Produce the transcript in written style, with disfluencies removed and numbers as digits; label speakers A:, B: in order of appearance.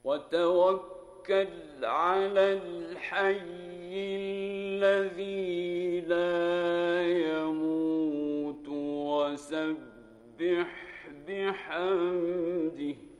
A: وتوكل على الحي الذي لا يموت وسبح بحمده